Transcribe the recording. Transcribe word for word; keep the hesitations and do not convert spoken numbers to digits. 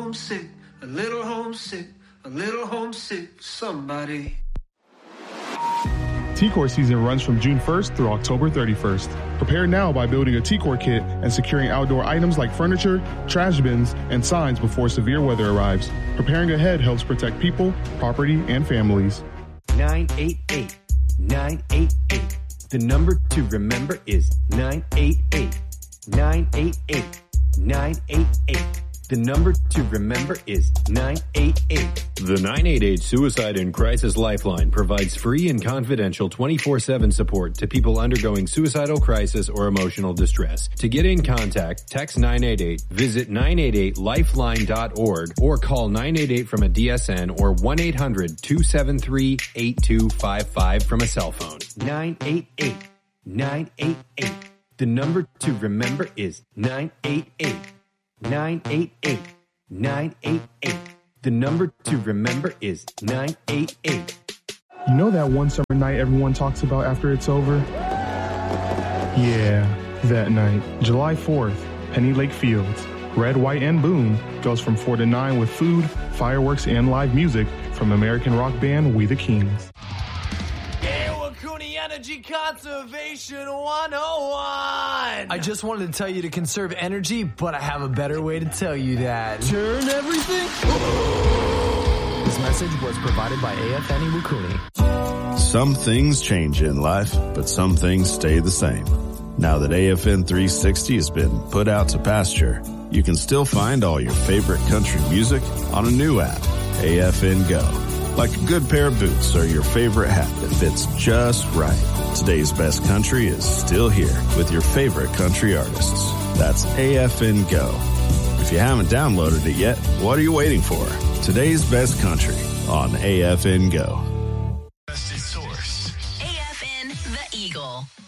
homesick, a little homesick, a little homesick for somebody. T-Core season runs from June first through October thirty-first. Prepare now by building a T-Core kit and securing outdoor items like furniture, trash bins, and signs before severe weather arrives. Preparing ahead helps protect people, property, and families. nine eight eight, nine eight eight. The number to remember is nine eight eight, nine eight eight, nine eight eight. The number to remember is nine eight eight. The nine eight eight Suicide and Crisis Lifeline provides free and confidential twenty-four seven support to people undergoing suicidal crisis or emotional distress. To get in contact, text nine eight eight, visit nine eight eight lifeline dot org, or call nine eight eight from a D S N or one eight hundred, two seven three, eight two five five from a cell phone. nine eight eight, nine eight eight. The number to remember is nine eight eight. nine eight eight, nine eight eight. The number to remember is nine eight eight. You know that one summer night everyone talks about after it's over? Yeah, that night, July fourth, Penny Lake Fields. Red, White, and Boom goes from four to nine with food, fireworks, and live music from American rock band We the Kings. Energy Conservation one oh one. I just wanted to tell you to conserve energy, but I have a better way to tell you that. Turn everything. This message was provided by A F N Iwakuni. Some things change in life, but some things stay the same. Now that A F N three sixty has been put out to pasture, you can still find all your favorite country music on a new app, A F N Go. Like a good pair of boots or your favorite hat that fits just right. Today's best country is still here with your favorite country artists. That's A F N Go. If you haven't downloaded it yet, what are you waiting for? Today's best country on A F N Go. Source. A F N The Eagle.